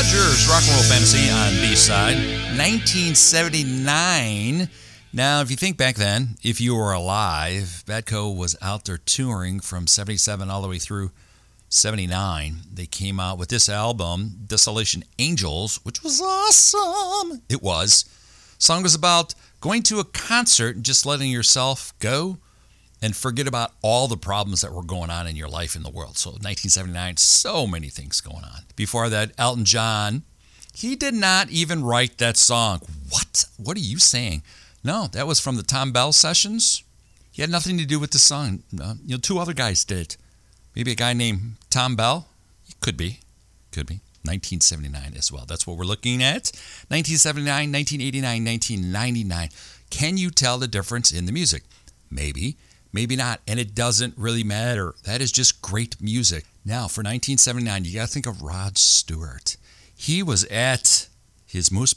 Voyagers, Rock and Roll Fantasy on B-side, 1979. Now, if you think back then, if you were alive, Badco was out there touring from 77 all the way through 79. They came out with this album, Desolation Angels, which was awesome. It was. The song was about going to a concert and just letting yourself go and forget about all the problems that were going on in your life in the world. So 1979, so many things going on. Before that, Elton John, he did not even write that song. What? What are you saying? No, that was from the Tom Bell sessions. He had nothing to do with the song. Two other guys did. Maybe a guy named Tom Bell? Could be. 1979 as well. That's what we're looking at. 1979, 1989, 1999. Can you tell the difference in the music? Maybe. Maybe not, and it doesn't really matter. That is just great music. Now, for 1979, you got to think of Rod Stewart. He was at his most